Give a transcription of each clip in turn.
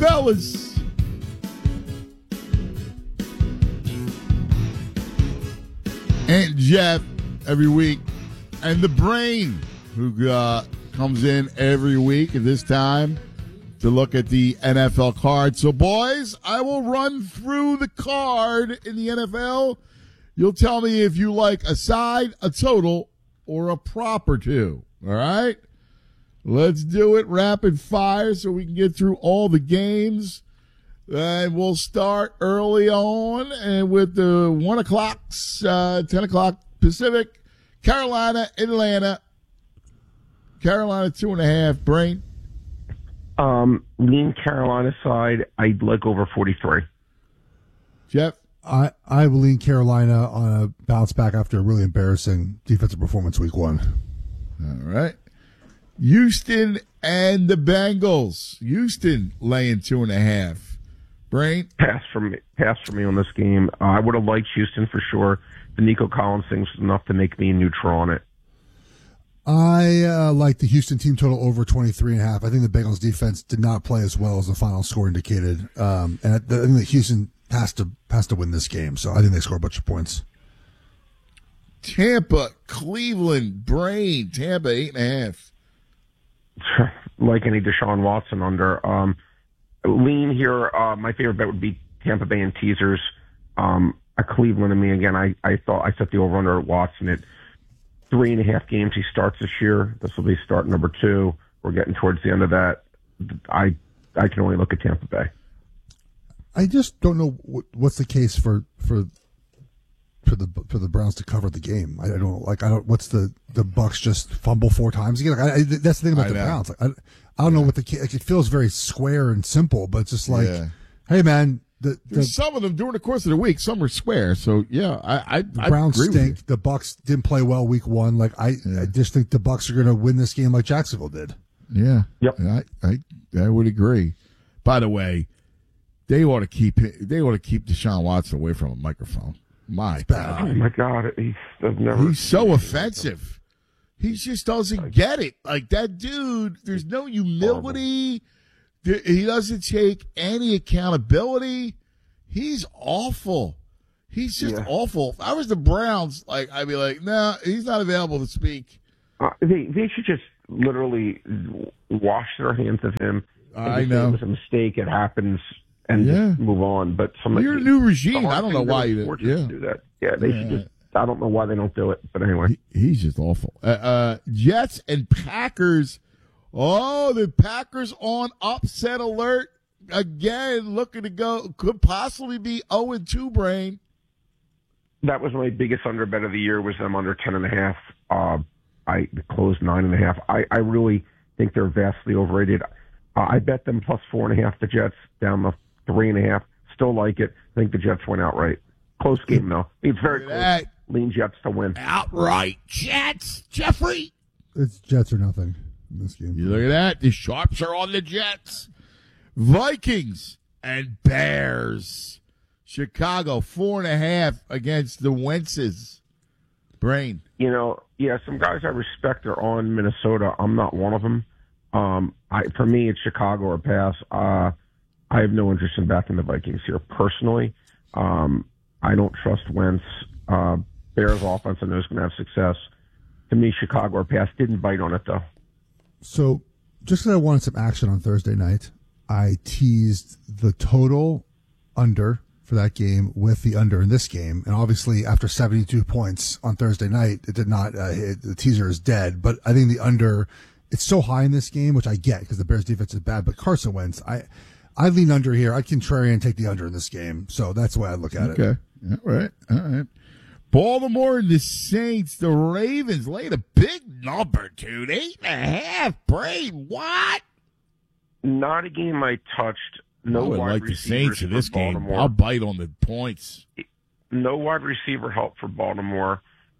fellas. And Jeff every week. And the Brain, who comes in every week at this time to look at the NFL card. So, boys, I will run through the card in the NFL. You'll tell me if you like a side, a total, or a prop or two. All right? Let's do it rapid fire so we can get through all the games. And we'll start early on and with the 1 o'clock, 10 o'clock Pacific. Carolina, Atlanta. Carolina 2.5. Brain. Lean Carolina side, I'd like over 43. Jeff? I will lean Carolina on a bounce back after a really embarrassing defensive performance week 1. All right. Houston and the Bengals. Houston laying 2.5. Brain? Pass for me on this game. I would have liked Houston for sure. The Nico Collins thing was enough to make me neutral on it. I like the Houston team total over 23.5. I think the Bengals defense did not play as well as the final score indicated. And I think that Houston has to win this game. So I think they score a bunch of points. Tampa, Cleveland, Brain. Tampa 8.5. Like any Deshaun Watson under. Lean here. My favorite bet would be Tampa Bay and teasers. A Cleveland. I mean, again, I thought I set the over under at Watson at 3.5 games he starts this year. This will be start number 2. We're getting towards the end of that. I can only look at Tampa Bay. I just don't know what's the case for the Browns to cover the game. I don't. What's the Bucks just fumble 4 times again? That's the thing about the Browns. I don't know what it feels very square and simple, but it's just like, hey man, there's some of them during the course of the week. Some are square. So yeah, I Browns agree stink. With you. The Bucks didn't play well week 1. Like I just think the Bucks are going to win this game like Jacksonville did. Yeah. Yep. I would agree. By the way, they ought to keep Deshaun Watson away from a microphone. My God. Oh my God. He's so offensive. He just doesn't get it. Like that dude, there's no humility. He doesn't take any accountability. He's awful. He's just awful. If I was the Browns, I'd be like, nah, he's not available to speak. They should just literally wash their hands of him. I know. It was a mistake. It happens. And just move on. But you're a new regime. I don't know why you do that. Yeah, they should just. I don't know why they don't do it. But anyway, he's just awful. Jets and Packers. Oh, the Packers on upset alert again. Looking to go. Could possibly be 0-2. Brain. That was my biggest under bet of the year. Was them under 10.5. I closed 9.5. I really think they're vastly overrated. I bet them plus 4.5. The Jets down the 3.5. Still like it. I think the Jets went outright. Close game, though. It's very close. That. Lean Jets to win. Outright Jets. Jeffrey. It's Jets or nothing in this game. You look at that. The Sharps are on the Jets. Vikings and Bears. Chicago 4.5 against the Wentzes. Brain. Some guys I respect are on Minnesota. I'm not one of them. For me, it's Chicago or pass. I have no interest in backing the Vikings here personally. I don't trust Wentz. Bears offense, I know is going to have success. To me, Chicago or pass. Didn't bite on it though. So, just because I wanted some action on Thursday night, I teased the total under for that game with the under in this game, and obviously after 72 points on Thursday night, it did not. The teaser is dead, but I think the under. It's so high in this game, which I get because the Bears defense is bad, but Carson Wentz, I lean under here. I'd contrarian take the under in this game, so that's the way I look at it. Okay, all right. Baltimore and the Saints, the Ravens laid a big number, dude. 8.5. Brain, what? Not a game I touched. No I would wide like the Saints in this game. Baltimore. I'll bite on the points. No wide receiver help for Baltimore.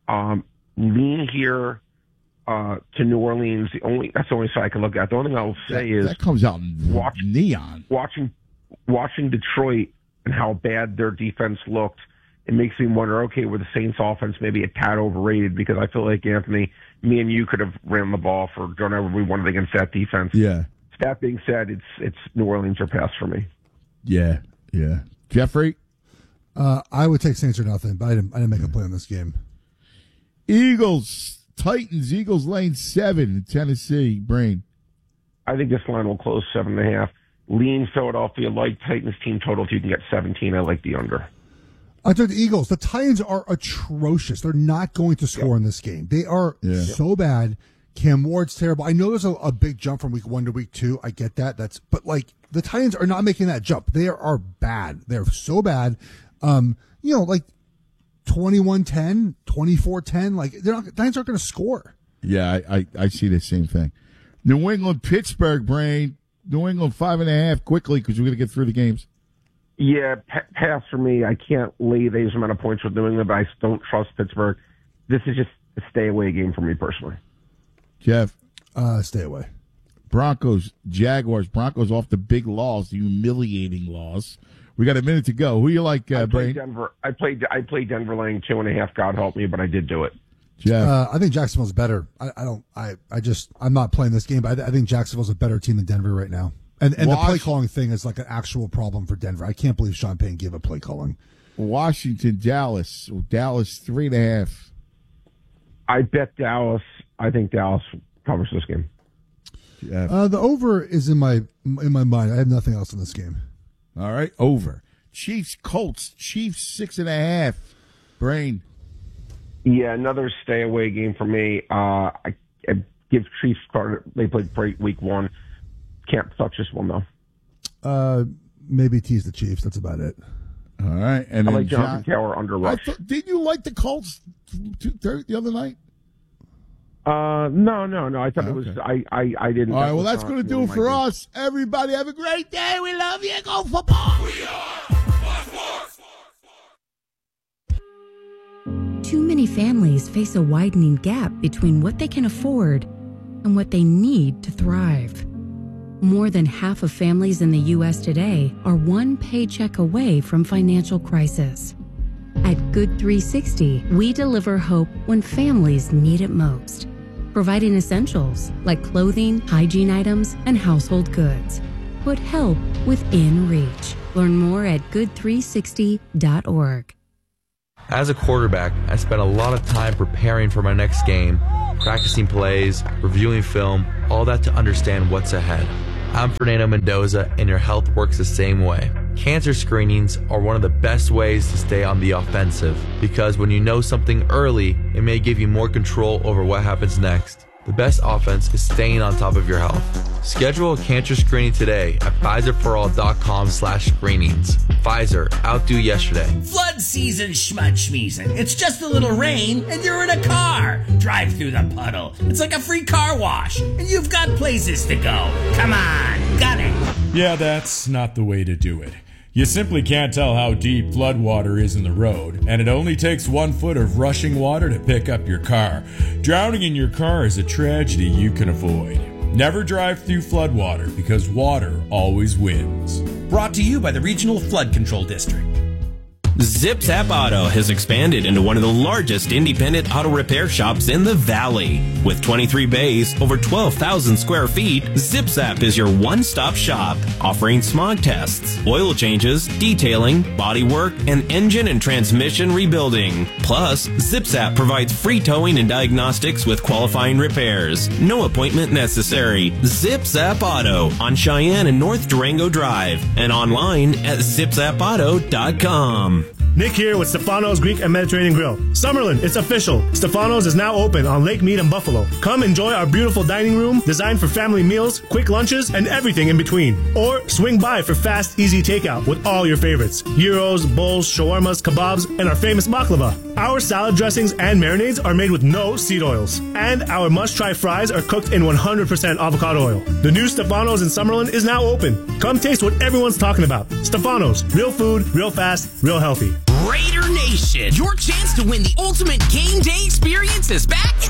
Lean here to New Orleans. That's the only side I can look at. The only thing I will say is that comes out in neon. Watching Detroit and how bad their defense looked. It makes me wonder, okay, were the Saints offense maybe a tad overrated? Because I feel like, Anthony, me and you could have ran the ball for whenever we wanted against that defense. Yeah. That being said, it's New Orleans or pass for me. Yeah. Jeffrey? I would take Saints or nothing, but I didn't make a play on this game. Eagles, Titans. Eagles laying 7 in Tennessee. Brain. I think this line will close 7.5. Lean Philadelphia, like Titans team total. If you can get 17, I like the under. I took the Eagles. The Titans are atrocious. They're not going to score in this game. They are so bad. Cam Ward's terrible. I know there's a big jump from week 1 to week 2. I get that. But the Titans are not making that jump. They are bad. They're so bad. Like 21-10, 24-10. Like the Titans aren't going to score. Yeah, I see the same thing. New England, Pittsburgh, Brain. New England 5.5 quickly because we're going to get through the games. Yeah, pass for me. I can't lay these amount of points with New England, but I don't trust Pittsburgh. This is just a stay-away game for me personally. Jeff? Stay away. Broncos, Jaguars. Broncos off the big loss, the humiliating loss. We got a minute to go. Who you like, Brain? Denver. I played Denver laying 2.5. God help me, but I did do it. Jeff? I think Jacksonville's better. I'm not playing this game, but I think Jacksonville's a better team than Denver right now. And the play calling thing is like an actual problem for Denver. I can't believe Sean Payton gave up play calling. Washington, Dallas. Dallas 3.5. I bet Dallas. I think Dallas covers this game. The over is in my mind. I have nothing else in this game. All right, over. Chiefs, Colts. Chiefs 6.5. Brain. Yeah, another stay away game for me. I give Chiefs credit. They played great week 1. Can't touch this one though. Maybe tease the Chiefs. That's about it. All right, and I then like Jonathan Taylor under rush. Did you like the Colts the other night? No. I thought it was. I didn't. All right, well that's going to do it for us. Everybody have a great day. We love you. Go football. We are Too many families face a widening gap between what they can afford and what they need to thrive. More than half of families in the U.S. today are one paycheck away from financial crisis. At Good 360, we deliver hope when families need it most, providing essentials like clothing, hygiene items, and household goods. Put help within reach. Learn more at good360.org. As a quarterback, I spent a lot of time preparing for my next game, practicing plays, reviewing film, all that to understand what's ahead. I'm Fernando Mendoza, and your health works the same way. Cancer screenings are one of the best ways to stay on the offensive, because when you know something early, it may give you more control over what happens next. The best offense is staying on top of your health. Schedule a cancer screening today at PfizerForAll.com/screenings. Pfizer, outdo yesterday. Flood season schmudschmeezing. It's just a little rain and you're in a car. Drive through the puddle. It's like a free car wash and you've got places to go. Come on, got it. Yeah, that's not the way to do it. You simply can't tell how deep floodwater is in the road, and it only takes 1 foot of rushing water to pick up your car. Drowning in your car is a tragedy you can avoid. Never drive through floodwater, because water always wins. Brought to you by the Regional Flood Control District. ZipZap Auto has expanded into one of the largest independent auto repair shops in the Valley. With 23 bays, over 12,000 square feet, ZipZap is your one-stop shop, offering smog tests, oil changes, detailing, bodywork, and engine and transmission rebuilding. Plus, ZipZap provides free towing and diagnostics with qualifying repairs. No appointment necessary. ZipZap Auto on Cheyenne and North Durango Drive, and online at zipzapauto.com. Nick here with Stefano's Greek and Mediterranean Grill. Summerlin, it's official. Stefano's is now open on Lake Mead and Buffalo. Come enjoy our beautiful dining room designed for family meals, quick lunches, and everything in between. Or swing by for fast, easy takeout with all your favorites. Gyros, bowls, shawarmas, kebabs, and our famous baklava. Our salad dressings and marinades are made with no seed oils. And our must-try fries are cooked in 100% avocado oil. The new Stefano's in Summerlin is now open. Come taste what everyone's talking about. Stefano's. Real food, real fast, real healthy. Raider Nation, your chance to win the ultimate game day experience is back